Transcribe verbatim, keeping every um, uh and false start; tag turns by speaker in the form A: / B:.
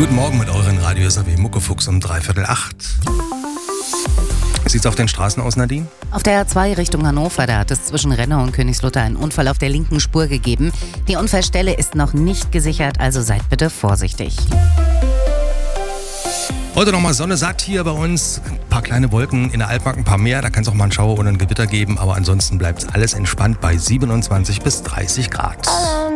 A: Guten Morgen mit euren Radios A W Muckefuchs um dreiviertel acht. Wie sieht's auf den Straßen aus, Nadine?
B: Auf der A zwei Richtung Hannover, da hat es zwischen Renner und Königslutter einen Unfall auf der linken Spur gegeben. Die Unfallstelle ist noch nicht gesichert, also seid bitte vorsichtig.
A: Heute nochmal Sonne satt hier bei uns. Ein paar kleine Wolken in der Altmark, ein paar mehr. Da kann es auch mal einen Schauer oder ein Gewitter geben. Aber ansonsten bleibt alles entspannt bei siebenundzwanzig bis dreißig Grad.